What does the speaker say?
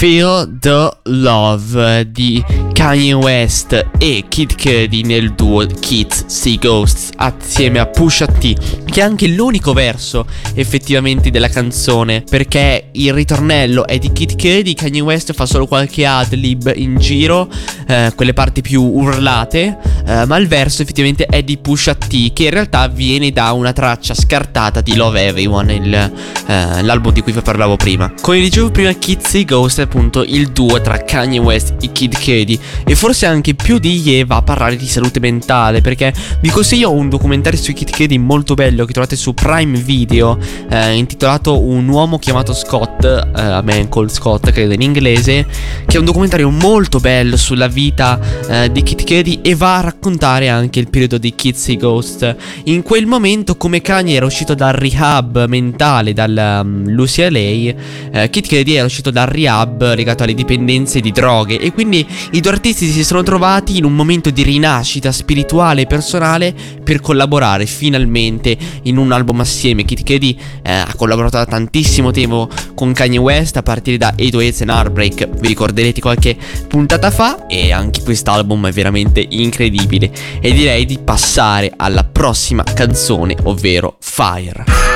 Feel the Love di Kanye West e Kid Cudi nel duo Kids See Ghosts assieme a Pusha T, che è anche l'unico verso effettivamente della canzone, perché il ritornello è di Kid Cudi, Kanye West fa solo qualche ad-lib in giro, quelle parti più urlate, ma il verso effettivamente è di Pusha T, che in realtà viene da una traccia scartata di Love Everyone, l'album di cui vi parlavo prima. Come dicevo prima, Kids See Ghosts è appunto il duo tra Kanye West e Kid Cudi, e forse anche più di Ye va a parlare di salute mentale, perché vi consiglio un documentario su Kid Cudi molto bello che trovate su Prime Video, intitolato Un uomo chiamato Scott, a man called Scott credo in inglese, che è un documentario molto bello sulla vita di Kid Cudi, e va a raccontare anche il periodo di Kids See Ghost. In quel momento, come Kanye era uscito dal rehab mentale, dall'UCLA, Kid Cudi era uscito dal rehab legato alle dipendenze di droghe, e quindi i due artisti si sono trovati in un momento di rinascita spirituale e personale per collaborare finalmente in un album assieme. Kid Cudi ha collaborato da tantissimo tempo con Kanye West, a partire da 808s and Heartbreak, vi ricorderete qualche puntata fa, e anche quest'album è veramente incredibile. E direi di passare alla prossima canzone, ovvero Fire.